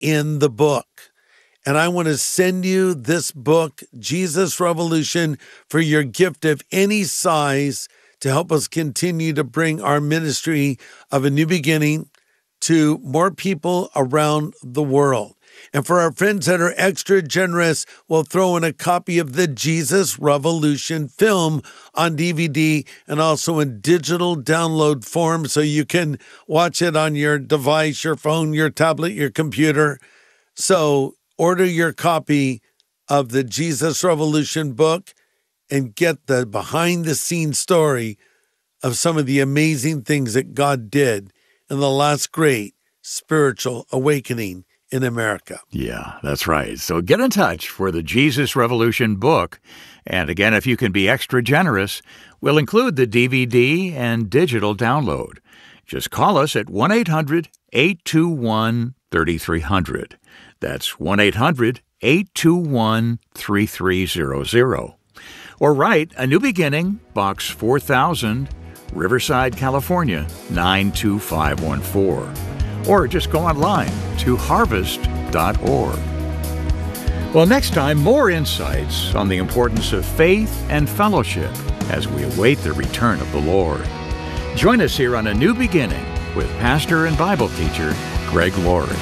in the book. And I want to send you this book, Jesus Revolution, for your gift of any size to help us continue to bring our ministry of a new beginning to more people around the world. And for our friends that are extra generous, we'll throw in a copy of the Jesus Revolution film on DVD and also in digital download form so you can watch it on your device, your phone, your tablet, your computer. So order your copy of the Jesus Revolution book and get the behind-the-scenes story of some of the amazing things that God did in the last great spiritual awakening in America. Yeah, that's right. So get in touch for the Jesus Revolution book. And again, if you can be extra generous, we'll include the DVD and digital download. Just call us at 1-800-821-3300. That's 1-800-821-3300. Or write A New Beginning, Box 4000, Riverside, California, 92514. Or just go online to harvest.org. Well, next time, more insights on the importance of faith and fellowship as we await the return of the Lord. Join us here on A New Beginning with pastor and Bible teacher Greg Laurie.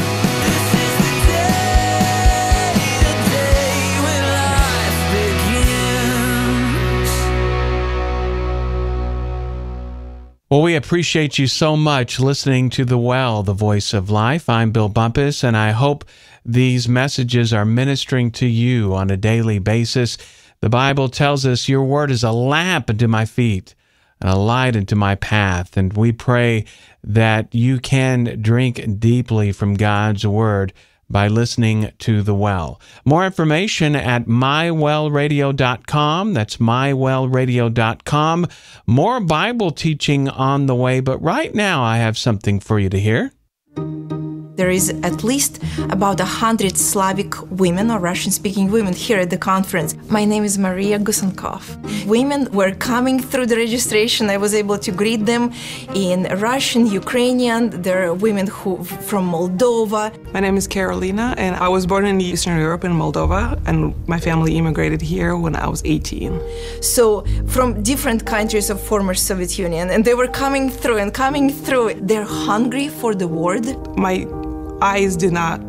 Well, we appreciate you so much listening to The Well, the Voice of Life. I'm Bill Bumpus, and I hope these messages are ministering to you on a daily basis. The Bible tells us your word is a lamp unto my feet and a light unto my path. And we pray that you can drink deeply from God's word by listening to The Well. More information at mywellradio.com. That's mywellradio.com. More Bible teaching on the way, but right now I have something for you to hear. There is at least about 100 Slavic women or Russian-speaking women here at the conference. My name is Maria Gusenkov. Women were coming through the registration. I was able to greet them in Russian, Ukrainian. There are women who from Moldova. My name is Carolina, and I was born in Eastern Europe in Moldova, and my family immigrated here when I was 18. So from different countries of former Soviet Union, and they were coming through. They're hungry for the word. My eyes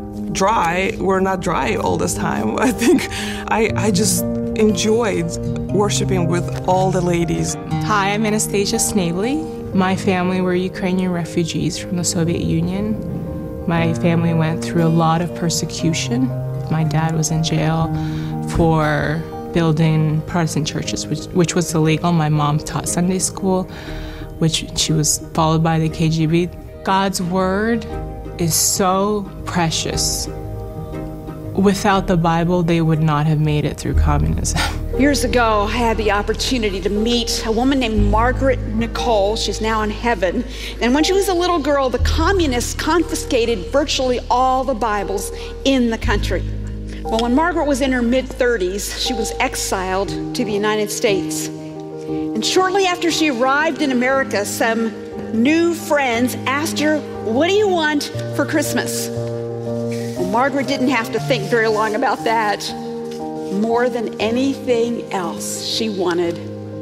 were not dry all this time. I think I just enjoyed worshiping with all the ladies. Hi, I'm Anastasia Snavely. My family were Ukrainian refugees from the Soviet Union. My family went through a lot of persecution. My dad was in jail for building Protestant churches, which was illegal. My mom taught Sunday school, which she was followed by the KGB. God's word is so precious. Without the Bible, they would not have made it through communism. Years ago, I had the opportunity to meet a woman named Margaret Nicole. She's now in heaven. And when she was a little girl, the communists confiscated virtually all the Bibles in the country. Well, when Margaret was in her mid-30s, she was exiled to the United States. And shortly after she arrived in America, some new friends asked her, "What do you want for Christmas?" Well, Margaret didn't have to think very long about that. More than anything else, she wanted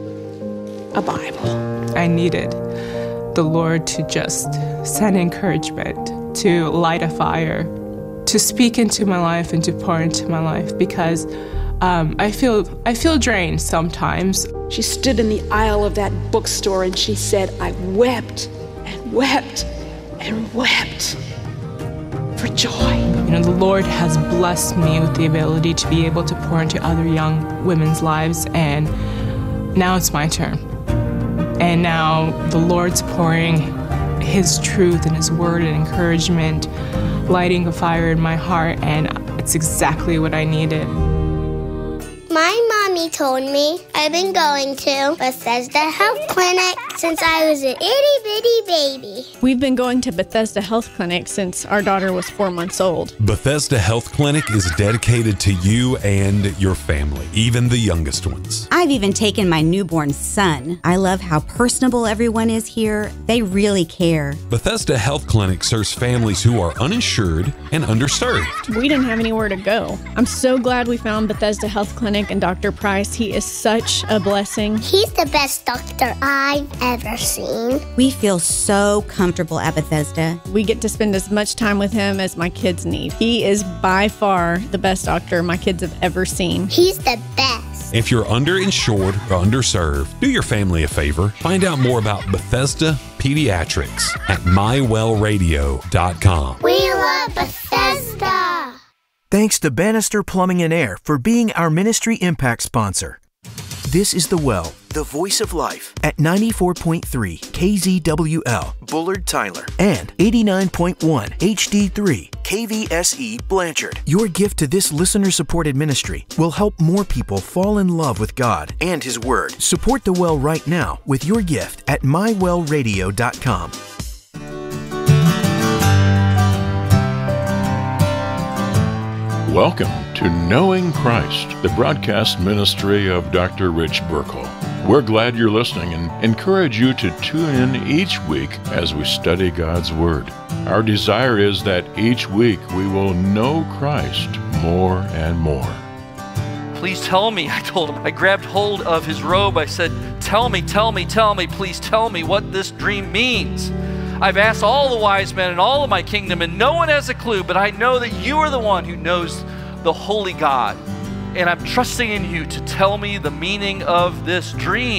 a Bible. I needed the Lord to just send encouragement, to light a fire, to speak into my life and to pour into my life, because I feel drained sometimes. She stood in the aisle of that bookstore and she said, "I wept and wept and wept for joy." You know, the Lord has blessed me with the ability to be able to pour into other young women's lives, and now it's my turn. And now the Lord's pouring His truth and His word and encouragement, lighting a fire in my heart, and it's exactly what I needed. My mommy told me I've been going to Bethesda Health Clinic since I was an itty-bitty baby. We've been going to Bethesda Health Clinic since our daughter was 4 months old. Bethesda Health Clinic is dedicated to you and your family, even the youngest ones. I've even taken my newborn son. I love how personable everyone is here. They really care. Bethesda Health Clinic serves families who are uninsured and underserved. We didn't have anywhere to go. I'm so glad we found Bethesda Health Clinic and Dr. Price. He is such a blessing. He's the best doctor I've ever seen. We feel so comfortable at Bethesda. We get to spend as much time with him as my kids need. He is by far the best doctor my kids have ever seen. He's the best. If you're underinsured or underserved, do your family a favor. Find out more about Bethesda Pediatrics at mywellradio.com. We love Bethesda. Thanks to Bannister Plumbing and Air for being our Ministry Impact sponsor. This is The Well, the voice of life, at 94.3 KZWL, Bullard, Tyler, and 89.1 HD3 KVSE, Blanchard. Your gift to this listener-supported ministry will help more people fall in love with God and His Word. Support The Well right now with your gift at mywellradio.com. Welcome to Knowing Christ, the broadcast ministry of Dr. Rich Burkle. We're glad you're listening and encourage you to tune in each week as we study God's Word. Our desire is that each week we will know Christ more and more. Please tell me, I told him. I grabbed hold of his robe. I said, tell me, please tell me what this dream means. I've asked all the wise men in all of my kingdom, and no one has a clue, but I know that you are the one who knows the holy God. And I'm trusting in you to tell me the meaning of this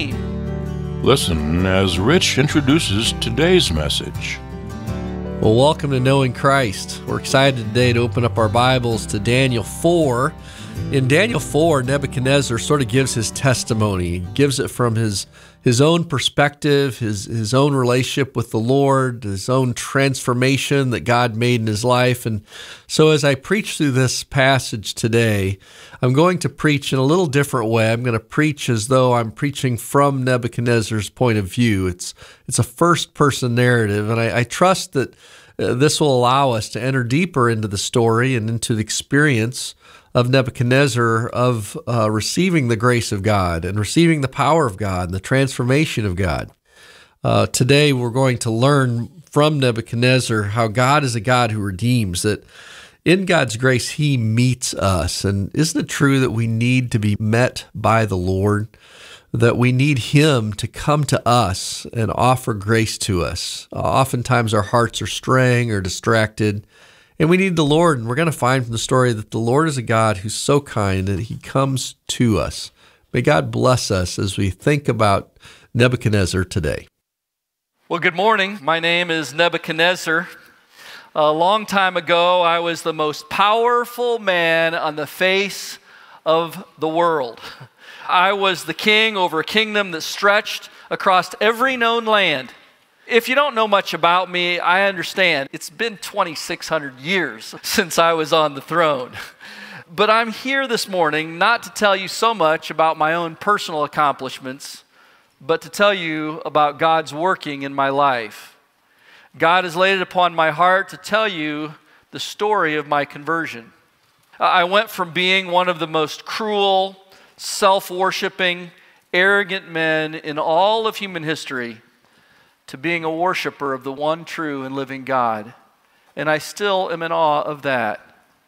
dream. Listen as Rich introduces today's message. Well, welcome to Knowing Christ. We're excited today to open up our Bibles to Daniel 4. In Daniel 4, Nebuchadnezzar sort of gives his testimony. He gives it from his own perspective, his own relationship with the Lord, his own transformation that God made in his life. And so as I preach through this passage today, I'm going to preach in a little different way. I'm going to preach as though I'm preaching from Nebuchadnezzar's point of view. It's a first-person narrative, and I trust that this will allow us to enter deeper into the story and into the experience of Nebuchadnezzar of receiving the grace of God and receiving the power of God and the transformation of God. Today we're going to learn from Nebuchadnezzar how God is a God who redeems, that in God's grace He meets us. And isn't it true that we need to be met by the Lord, that we need Him to come to us and offer grace to us? Oftentimes our hearts are straying or distracted, and we need the Lord, and we're going to find from the story that the Lord is a God who's so kind that He comes to us. May God bless us as we think about Nebuchadnezzar today. Well, good morning. My name is Nebuchadnezzar. A long time ago, I was the most powerful man on the face of the world. I was the king over a kingdom that stretched across every known land. If you don't know much about me, I understand. It's been 2,600 years since I was on the throne. But I'm here this morning not to tell you so much about my own personal accomplishments, but to tell you about God's working in my life. God has laid it upon my heart to tell you the story of my conversion. I went from being one of the most cruel, self-worshiping, arrogant men in all of human history to being a worshiper of the one true and living God. And I still am in awe of that.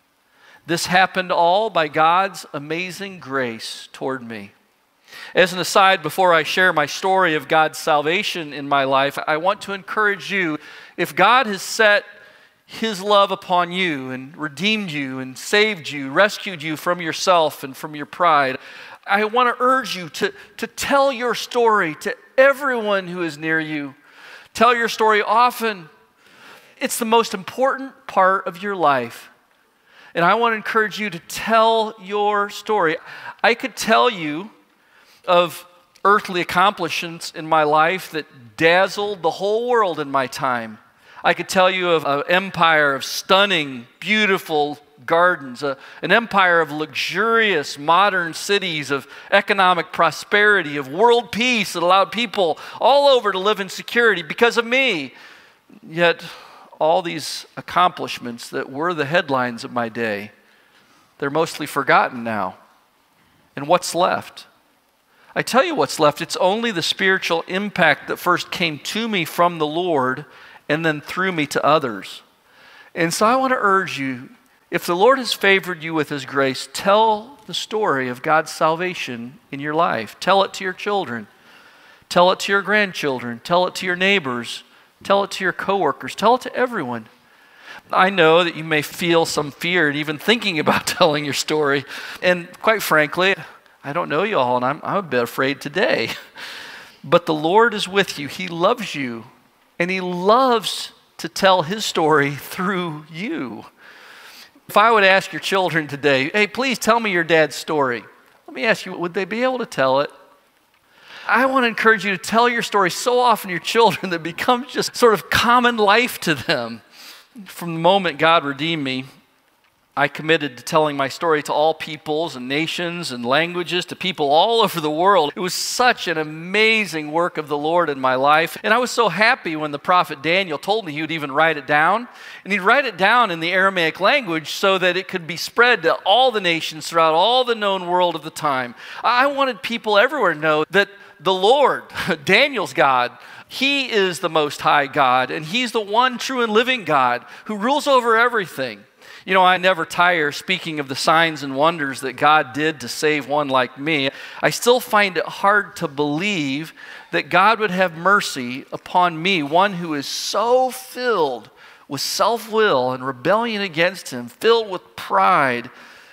This happened all by God's amazing grace toward me. As an aside, before I share my story of God's salvation in my life, I want to encourage you, if God has set His love upon you and redeemed you and saved you, rescued you from yourself and from your pride, I want to urge you to tell your story to everyone who is near you. Tell your story often. It's the most important part of your life. And I want to encourage you to tell your story. I could tell you of earthly accomplishments in my life that dazzled the whole world in my time. I could tell you of an empire of stunning, beautiful gardens, an empire of luxurious modern cities, of economic prosperity, of world peace that allowed people all over to live in security because of me. Yet all these accomplishments that were the headlines of my day, they're mostly forgotten now. And what's left? I tell you what's left. It's only the spiritual impact that first came to me from the Lord and then through me to others. And so I want to urge you, if the Lord has favored you with His grace, tell the story of God's salvation in your life. Tell it to your children. Tell it to your grandchildren. Tell it to your neighbors. Tell it to your coworkers. Tell it to everyone. I know that you may feel some fear in even thinking about telling your story. And quite frankly, I don't know you all, and I'm a bit afraid today. But the Lord is with you. He loves you. And He loves to tell His story through you. If I would ask your children today, hey, please tell me your dad's story. Let me ask you, would they be able to tell it? I want to encourage you to tell your story so often to your children that it becomes just sort of common life to them. From the moment God redeemed me, I committed to telling my story to all peoples and nations and languages, to people all over the world. It was such an amazing work of the Lord in my life. And I was so happy when the prophet Daniel told me he would even write it down. And he'd write it down in the Aramaic language so that it could be spread to all the nations throughout all the known world of the time. I wanted people everywhere to know that the Lord, Daniel's God, He is the Most High God, and He's the one true and living God who rules over everything. You know, I never tire speaking of the signs and wonders that God did to save one like me. I still find it hard to believe that God would have mercy upon me, one who is so filled with self-will and rebellion against Him, filled with pride.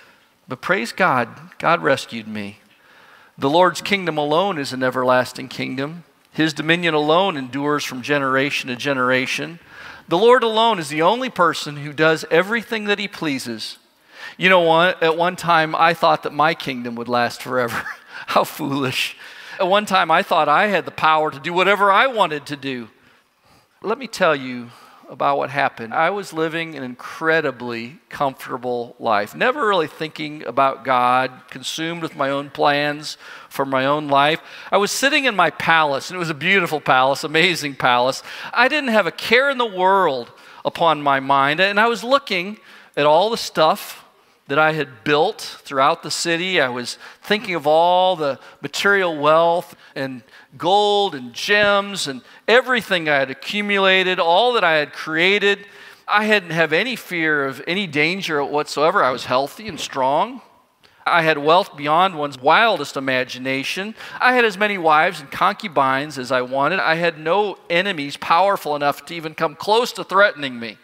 But praise God, God rescued me. The Lord's kingdom alone is an everlasting kingdom. His dominion alone endures from generation to generation. The Lord alone is the only person who does everything that He pleases. You know what? At one time, I thought that my kingdom would last forever. How foolish. At one time, I thought I had the power to do whatever I wanted to do. Let me tell you about what happened. I was living an incredibly comfortable life, never really thinking about God, consumed with my own plans for my own life. I was sitting in my palace, and it was a beautiful palace, amazing palace. I didn't have a care in the world upon my mind, and I was looking at all the stuff that I had built throughout the city. I was thinking of all the material wealth and gold and gems and everything I had accumulated, all that I had created. I hadn't have any fear of any danger whatsoever. I was healthy and strong. I had wealth beyond one's wildest imagination. I had as many wives and concubines as I wanted. I had no enemies powerful enough to even come close to threatening me.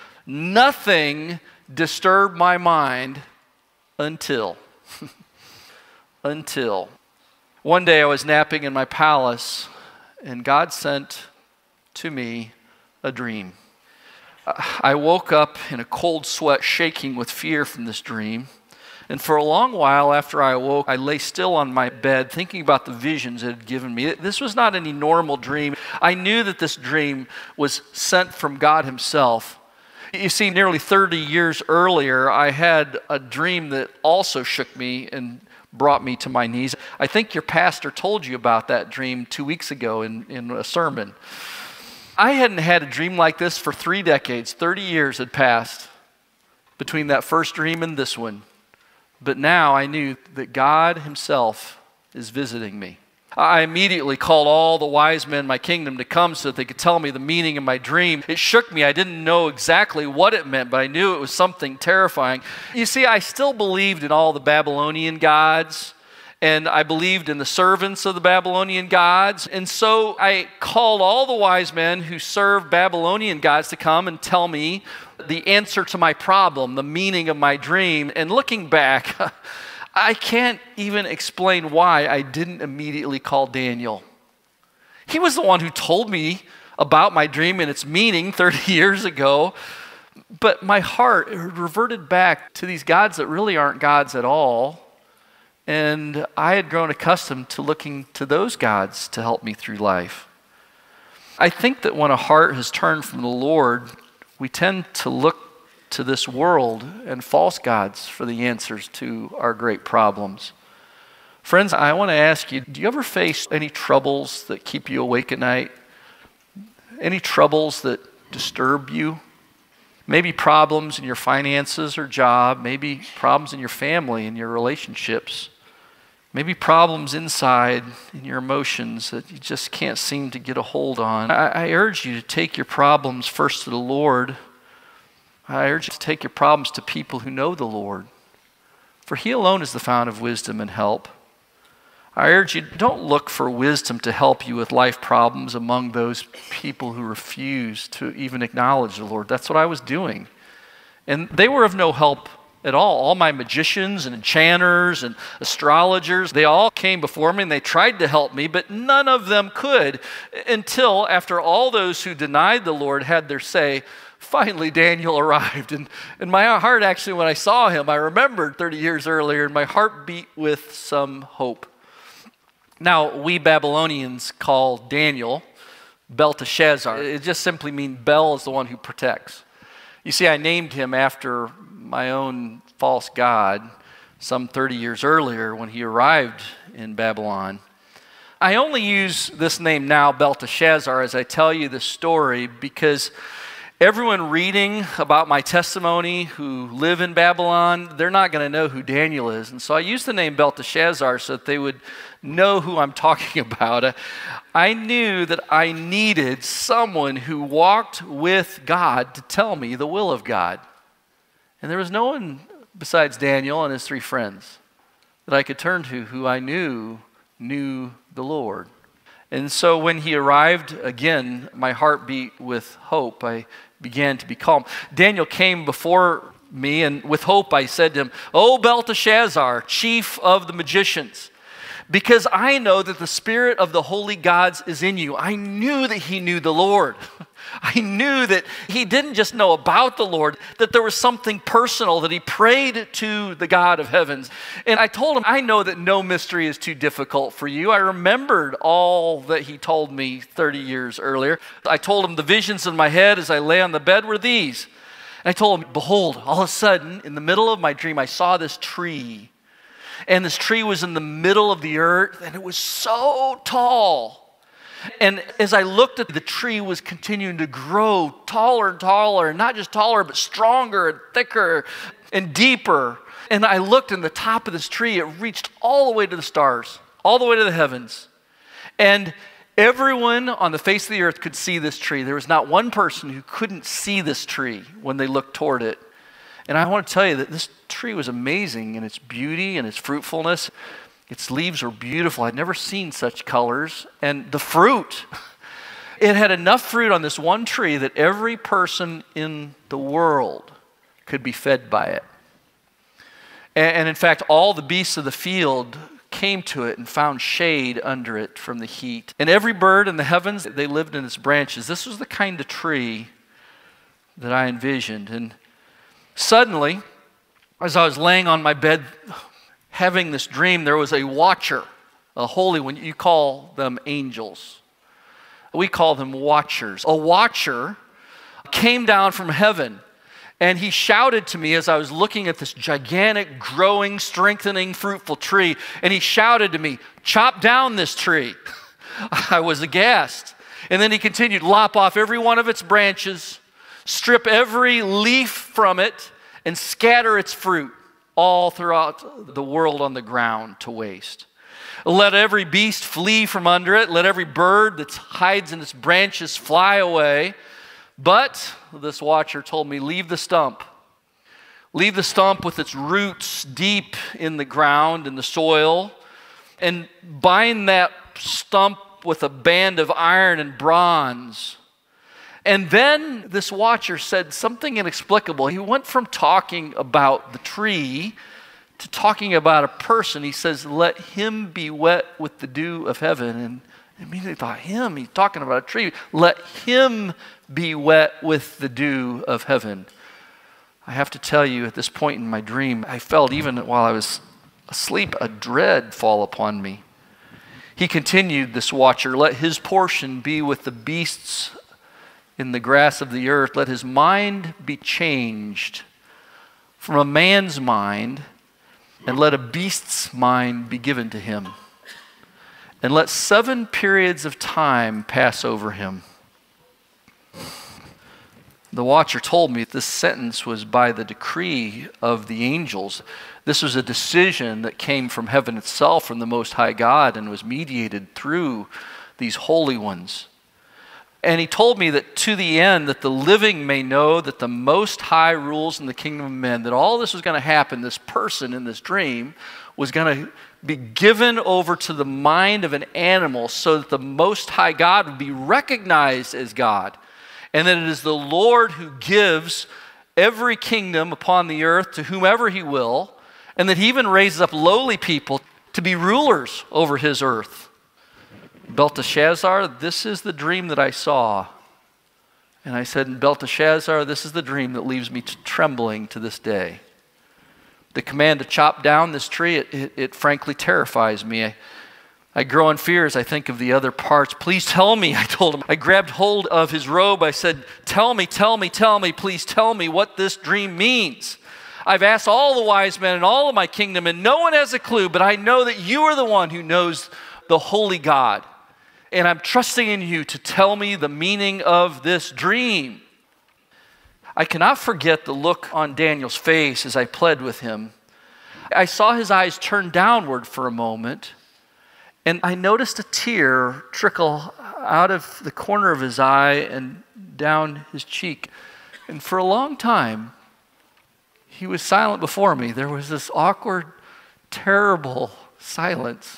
Nothing disturbed my mind until one day I was napping in my palace, and God sent to me a dream. I woke up in a cold sweat, shaking with fear from this dream. And for a long while after I awoke, I lay still on my bed thinking about the visions it had given me. This was not any normal dream. I knew that this dream was sent from God Himself. You see, nearly 30 years earlier, I had a dream that also shook me and brought me to my knees. I think your pastor told you about that dream 2 weeks ago in a sermon. I hadn't had a dream like this for 3 decades. 30 years had passed between that first dream and this one. But now I knew that God Himself is visiting me. I immediately called all the wise men in my kingdom to come so that they could tell me the meaning of my dream. It shook me. I didn't know exactly what it meant, but I knew it was something terrifying. You see, I still believed in all the Babylonian gods, and I believed in the servants of the Babylonian gods. And so I called all the wise men who served Babylonian gods to come and tell me the answer to my problem, the meaning of my dream. And looking back, I can't even explain why I didn't immediately call Daniel. He was the one who told me about my dream and its meaning 30 years ago. But my heart reverted back to these gods that really aren't gods at all. And I had grown accustomed to looking to those gods to help me through life. I think that when a heart has turned from the Lord, we tend to look to this world and false gods for the answers to our great problems. Friends, I want to ask you, do you ever face any troubles that keep you awake at night? Any troubles that disturb you? Maybe problems in your finances or job, maybe problems in your family and your relationships. Maybe problems inside in your emotions that you just can't seem to get a hold on. I urge you to take your problems first to the Lord. I urge you to take your problems to people who know the Lord, for He alone is the fount of wisdom and help. I urge you, don't look for wisdom to help you with life problems among those people who refuse to even acknowledge the Lord. That's what I was doing. And they were of no help at all. All my magicians and enchanters and astrologers, they all came before me and they tried to help me, but none of them could until after all those who denied the Lord had their say, finally Daniel arrived. And my heart actually, when I saw him, I remembered 30 years earlier, and my heart beat with some hope. Now, we Babylonians call Daniel Belteshazzar. It just simply means Bel is the one who protects. You see, I named him after my own false god some 30 years earlier when he arrived in Babylon. I only use this name now, Belteshazzar, as I tell you the story because everyone reading about my testimony who live in Babylon, they're not going to know who Daniel is. And so I use the name Belteshazzar so that they would know who I'm talking about. I knew that I needed someone who walked with God to tell me the will of God. And there was no one besides Daniel and his 3 friends that I could turn to who I knew the Lord. And so when he arrived, again, my heart beat with hope. I began to be calm. Daniel came before me, and with hope I said to him, "O Belteshazzar, chief of the magicians, because I know that the spirit of the holy gods is in you." I knew that he knew the Lord. I knew that he didn't just know about the Lord, that there was something personal, that he prayed to the God of heavens. And I told him, I know that no mystery is too difficult for you. I remembered all that he told me 30 years earlier. I told him the visions in my head as I lay on the bed were these. And I told him, behold, all of a sudden, in the middle of my dream, I saw this tree. And this tree was in the middle of the earth, and it was so tall. And as I looked at the tree, was continuing to grow taller and taller, and not just taller, but stronger and thicker and deeper. And I looked, and the top of this tree, it reached all the way to the stars, all the way to the heavens. And everyone on the face of the earth could see this tree. There was not one person who couldn't see this tree when they looked toward it. And I want to tell you that this tree was amazing in its beauty and its fruitfulness. Its leaves were beautiful. I'd never seen such colors. And the fruit, it had enough fruit on this one tree that every person in the world could be fed by it. And in fact, all the beasts of the field came to it and found shade under it from the heat. And every bird in the heavens, they lived in its branches. This was the kind of tree that I envisioned. And suddenly, as I was laying on my bed having this dream, there was a watcher, a holy one. You call them angels. We call them watchers. A watcher came down from heaven, and he shouted to me as I was looking at this gigantic, growing, strengthening, fruitful tree, and he shouted to me, "Chop down this tree." I was aghast. And then he continued, "Lop off every one of its branches, strip every leaf from it, and scatter its fruit all throughout the world on the ground to waste. Let every beast flee from under it. Let every bird that hides in its branches fly away. But," this watcher told me, "leave the stump. Leave the stump with its roots deep in the ground, in the soil, and bind that stump with a band of iron and bronze." And then this watcher said something inexplicable. He went from talking about the tree to talking about a person. He says, "Let him be wet with the dew of heaven." And I immediately thought, him? He's talking about a tree. Let him be wet with the dew of heaven. I have to tell you, at this point in my dream, I felt, even while I was asleep, a dread fall upon me. He continued, this watcher, let his portion be with the beasts in the grass of the earth. Let his mind be changed from a man's mind, and let a beast's mind be given to him. And let 7 periods of time pass over him. The watcher told me this sentence was by the decree of the angels. This was a decision that came from heaven itself, from the Most High God, and was mediated through these holy ones. And he told me that to the end, that the living may know that the Most High rules in the kingdom of men, that all this was going to happen, this person in this dream was going to be given over to the mind of an animal so that the Most High God would be recognized as God. And that it is the Lord who gives every kingdom upon the earth to whomever he will, and that he even raises up lowly people to be rulers over his earth. Belteshazzar, this is the dream that I saw. And I said, Belteshazzar, this is the dream that leaves me trembling to this day. The command to chop down this tree, it frankly terrifies me. I grow in fear as I think of the other parts. Please tell me, I told him. I grabbed hold of his robe. I said, tell me, please tell me what this dream means. I've asked all the wise men in all of my kingdom, and no one has a clue, but I know that you are the one who knows the holy God. And I'm trusting in you to tell me the meaning of this dream. I cannot forget the look on Daniel's face as I pled with him. I saw his eyes turn downward for a moment, and I noticed a tear trickle out of the corner of his eye and down his cheek. And for a long time, he was silent before me. There was this awkward, terrible silence.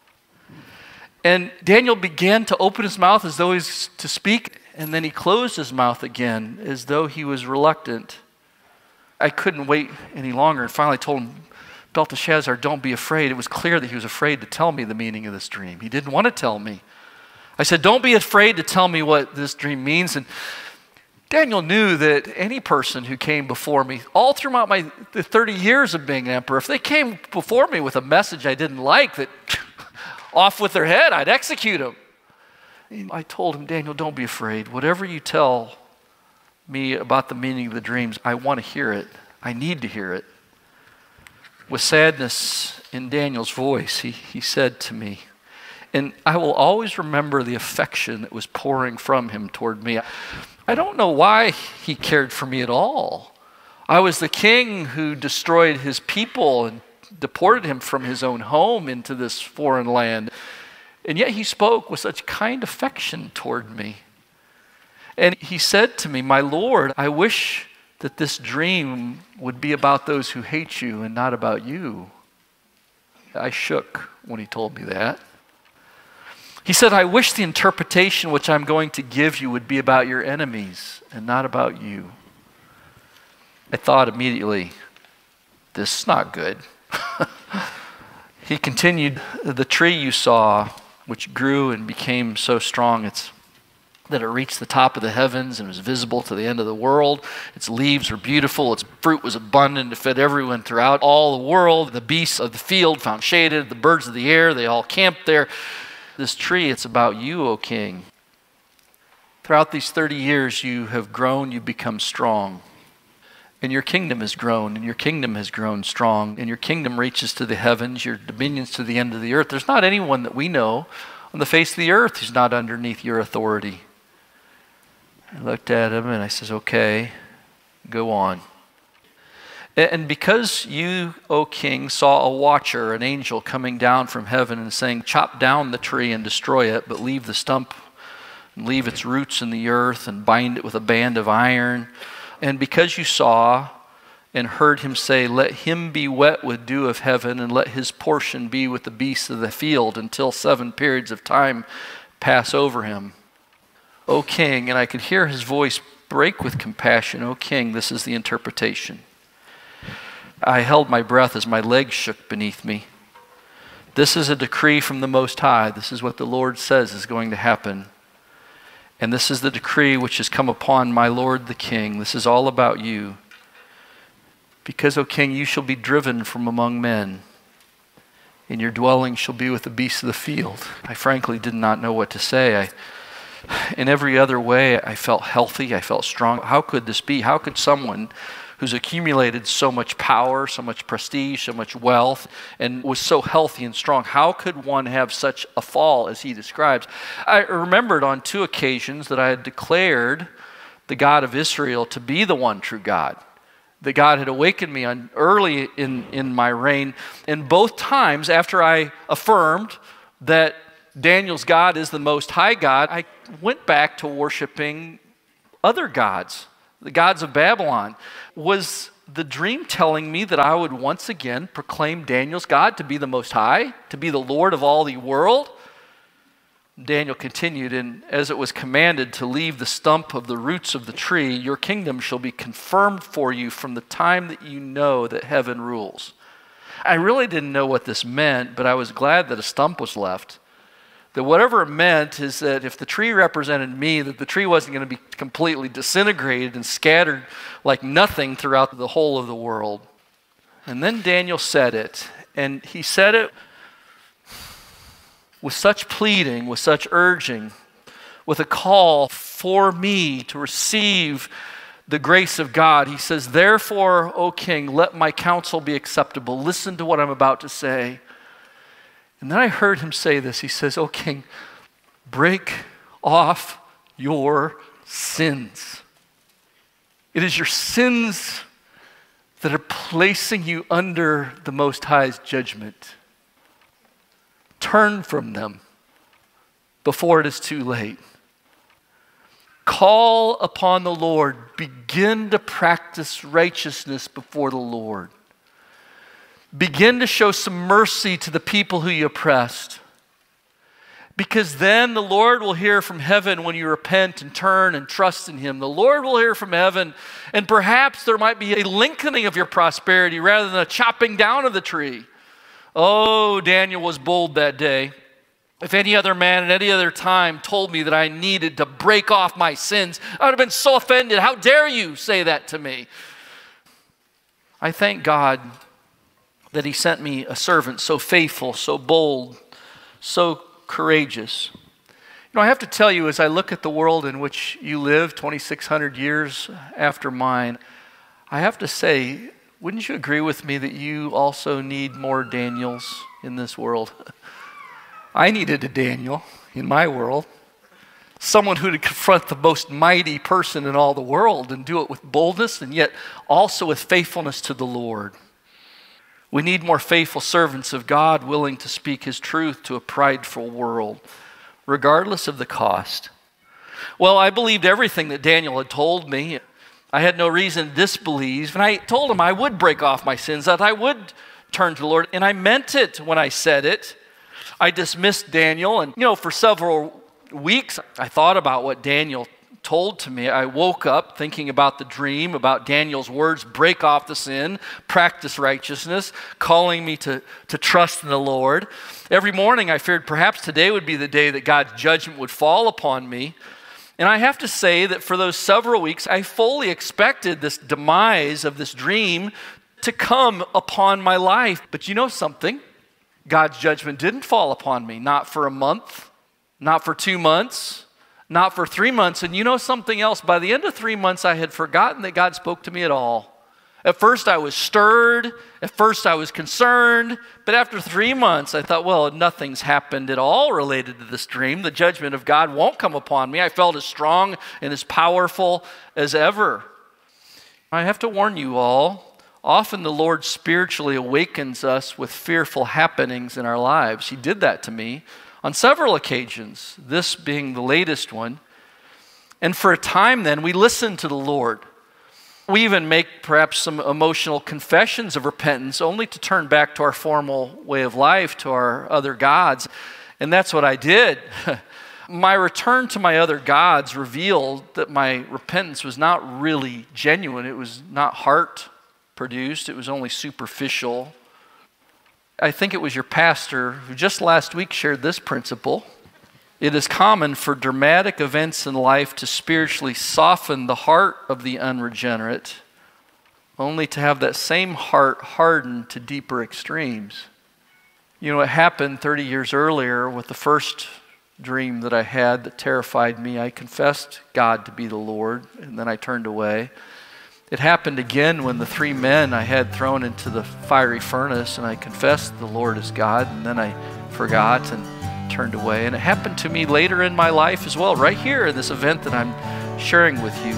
And Daniel began to open his mouth as though he was to speak, and then he closed his mouth again as though he was reluctant. I couldn't wait any longer, and finally told him, Belteshazzar, don't be afraid. It was clear that he was afraid to tell me the meaning of this dream. He didn't want to tell me. I said, don't be afraid to tell me what this dream means. And Daniel knew that any person who came before me, all throughout the 30 years of being emperor, if they came before me with a message I didn't like, that off with their head, I'd execute them. And I told him, Daniel, don't be afraid. Whatever you tell me about the meaning of the dreams, I want to hear it. I need to hear it. With sadness in Daniel's voice, he said to me, and I will always remember the affection that was pouring from him toward me. I don't know why he cared for me at all. I was the king who destroyed his people and deported him from his own home into this foreign land. And yet he spoke with such kind affection toward me. And he said to me, my Lord, I wish that this dream would be about those who hate you and not about you. I shook when he told me that. He said, I wish the interpretation which I'm going to give you would be about your enemies and not about you. I thought immediately, this is not good. He continued, the tree you saw, which grew and became so strong, that it reached the top of the heavens and was visible to the end of the world. Its leaves were beautiful. Its fruit was abundant to feed everyone throughout all the world. The beasts of the field found shaded. The birds of the air, they all camped there. This tree, it's about you, O king. Throughout these 30 years, you have grown, you've become strong. And your kingdom has grown, and your kingdom has grown strong. And your kingdom reaches to the heavens, your dominions to the end of the earth. There's not anyone that we know on the face of the earth who's not underneath your authority. I looked at him and I says, okay, go on. And because you, O king, saw a watcher, an angel coming down from heaven and saying, chop down the tree and destroy it, but leave the stump and leave its roots in the earth and bind it with a band of iron. And because you saw and heard him say, let him be wet with dew of heaven and let his portion be with the beasts of the field until 7 periods of time pass over him. O king, and I could hear his voice break with compassion. O king, this is the interpretation. I held my breath as my legs shook beneath me. This is a decree from the Most High. This is what the Lord says is going to happen. And this is the decree which has come upon my Lord the king. This is all about you. Because, O king, you shall be driven from among men. and your dwelling shall be with the beasts of the field. I frankly did not know what to say. In every other way, I felt healthy, I felt strong. How could this be? How could someone who's accumulated so much power, so much prestige, so much wealth, and was so healthy and strong, how could one have such a fall as he describes? I remembered on 2 occasions that I had declared the God of Israel to be the one true God. That God had awakened me on early in my reign. And both times after I affirmed that Daniel's God is the Most High God, I went back to worshiping other gods, the gods of Babylon. Was the dream telling me that I would once again proclaim Daniel's God to be the Most High, to be the Lord of all the world? Daniel continued, and as it was commanded to leave the stump of the roots of the tree, your kingdom shall be confirmed for you from the time that you know that heaven rules. I really didn't know what this meant, but I was glad that a stump was left. That whatever it meant is that if the tree represented me, that the tree wasn't going to be completely disintegrated and scattered like nothing throughout the whole of the world. And then Daniel said it, and he said it with such pleading, with such urging, with a call for me to receive the grace of God. He says, therefore, O king, let my counsel be acceptable. Listen to what I'm about to say. And then I heard him say this. He says, O king, break off your sins. It is your sins that are placing you under the Most High's judgment. Turn from them before it is too late. Call upon the Lord. Begin to practice righteousness before the Lord. Begin to show some mercy to the people who you oppressed. Because then the Lord will hear from heaven when you repent and turn and trust in Him. The Lord will hear from heaven, and perhaps there might be a lengthening of your prosperity rather than a chopping down of the tree. Oh, Daniel was bold that day. If any other man at any other time told me that I needed to break off my sins, I would have been so offended. How dare you say that to me? I thank God that He sent me a servant so faithful, so bold, so courageous. You know, I have to tell you, as I look at the world in which you live 2,600 years after mine, I have to say, wouldn't you agree with me that you also need more Daniels in this world? I needed a Daniel in my world. Someone who would confront the most mighty person in all the world and do it with boldness and yet also with faithfulness to the Lord. We need more faithful servants of God willing to speak His truth to a prideful world, regardless of the cost. Well, I believed everything that Daniel had told me. I had no reason to disbelieve, and I told him I would break off my sins, that I would turn to the Lord, and I meant it when I said it. I dismissed Daniel, and for several weeks, I thought about what Daniel told to me. I woke up thinking about the dream, about Daniel's words, break off the sin, practice righteousness, calling me to trust in the Lord. Every morning I feared perhaps today would be the day that God's judgment would fall upon me. And I have to say that for those several weeks, I fully expected this demise of this dream to come upon my life. But you know something? God's judgment didn't fall upon me, not for a month, not for 2 months, not for 3 months. And you know something else? By the end of 3 months, I had forgotten that God spoke to me at all. At first, I was stirred. At first, I was concerned. But after 3 months, I thought, well, nothing's happened at all related to this dream. The judgment of God won't come upon me. I felt as strong and as powerful as ever. I have to warn you all, often the Lord spiritually awakens us with fearful happenings in our lives. He did that to me on several occasions, this being the latest one. And for a time then, we listened to the Lord. We even make perhaps some emotional confessions of repentance only to turn back to our formal way of life, to our other gods. And that's what I did. My return to my other gods revealed that my repentance was not really genuine. It was not heart produced. It was only superficial. I think it was your pastor who just last week shared this principle. It is common for dramatic events in life to spiritually soften the heart of the unregenerate, only to have that same heart hardened to deeper extremes. You know, it happened 30 years earlier with the first dream that I had that terrified me. I confessed God to be the Lord, and then I turned away. It happened again when the 3 men I had thrown into the fiery furnace, and I confessed the Lord is God, and then I forgot and turned away. And it happened to me later in my life as well, right here in this event that I'm sharing with you.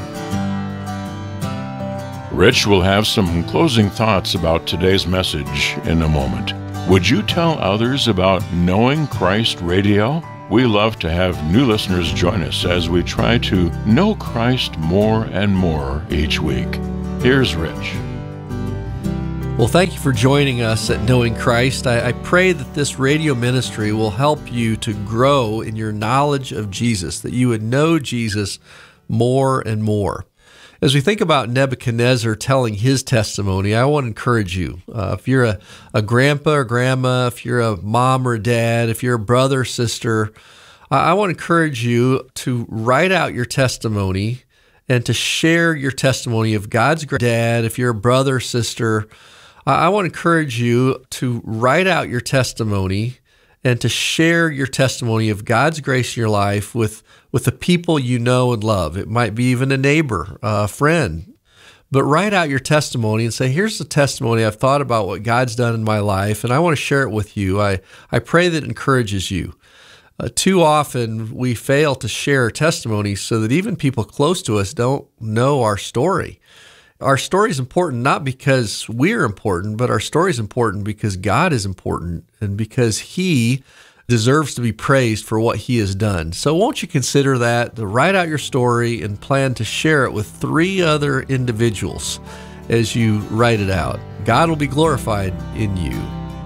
Rich will have some closing thoughts about today's message in a moment. Would you tell others about Knowing Christ Radio? We love to have new listeners join us as we try to know Christ more and more each week. Here's Rich. Well, thank you for joining us at Knowing Christ. I pray that this radio ministry will help you to grow in your knowledge of Jesus, that you would know Jesus more and more. As we think about Nebuchadnezzar telling his testimony, I want to encourage you. If you're a grandpa or grandma, if you're a mom or a dad, if you're a brother or sister, I want to encourage you to write out your testimony and to share your testimony of God's grace. Dad, if you're a brother or sister, I want to encourage you to write out your testimony and to share your testimony of God's grace in your life with the people you know and love. It might be even a neighbor, a friend. But write out your testimony and say, here's the testimony. I've thought about what God's done in my life, and I want to share it with you. I pray that it encourages you. Too often, we fail to share testimonies so that even people close to us don't know our story. Our story is important not because we're important, but our story is important because God is important and because He deserves to be praised for what He has done. So won't you consider that, to write out your story and plan to share it with 3 other individuals as you write it out. God will be glorified in you.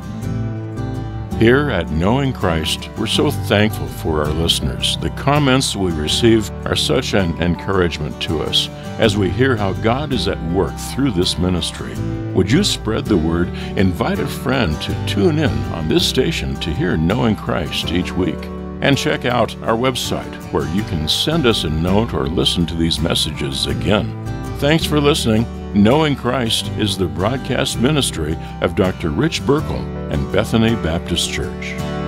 Here at Knowing Christ, we're so thankful for our listeners. The comments we receive are such an encouragement to us as we hear how God is at work through this ministry. Would you spread the word? Invite a friend to tune in on this station to hear Knowing Christ each week. And check out our website where you can send us a note or listen to these messages again. Thanks for listening. Knowing Christ is the broadcast ministry of Dr. Rich Burkle and Bethany Baptist Church.